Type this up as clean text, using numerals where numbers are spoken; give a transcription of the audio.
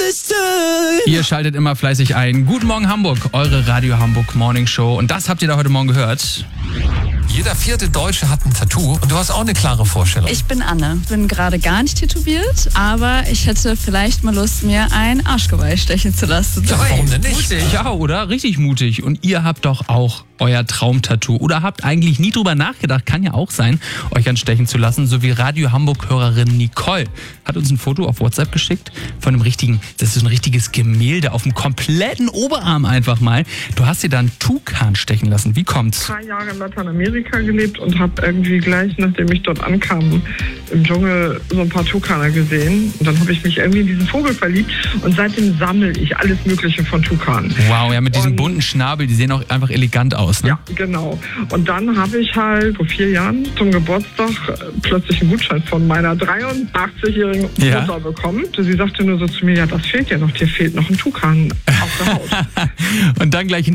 Ihr schaltet immer fleißig ein. Guten Morgen Hamburg, eure Radio Hamburg Morning Show. Und das habt ihr da heute Morgen gehört. Jeder 4. Deutsche hat ein Tattoo und du hast auch eine klare Vorstellung. Ich bin Anne, bin gerade gar nicht tätowiert, aber ich hätte vielleicht mal Lust, mir ein Arschgeweih stechen zu lassen. Ja, warum denn nicht? Mutig, ja, oder? Richtig mutig. Und ihr habt doch auch euer Traumtattoo oder habt eigentlich nie drüber nachgedacht, kann ja auch sein, euch anstechen zu lassen, so wie Radio Hamburg-Hörerin Nicole hat uns ein Foto auf WhatsApp geschickt von einem richtigen, das ist ein richtiges Gemälde auf dem kompletten Oberarm einfach mal. Du hast dir dann Tukan stechen lassen. Wie kommt's? 3 Jahre in Lateinamerika gelebt und habe irgendwie gleich, nachdem ich dort ankam, im Dschungel so ein paar Tukaner gesehen. Und dann habe ich mich irgendwie in diesen Vogel verliebt und seitdem sammle ich alles Mögliche von Tukanen. Wow, ja, mit diesem bunten Schnabel, die sehen auch einfach elegant aus. Ne? Ja, genau. Und dann habe ich halt vor 4 Jahren zum Geburtstag plötzlich einen Gutschein von meiner 83-jährigen Mutter bekommen. Sie sagte nur so zu mir, ja, das fehlt ja noch, dir fehlt noch ein Tukan auf der Haut. Und dann gleich ein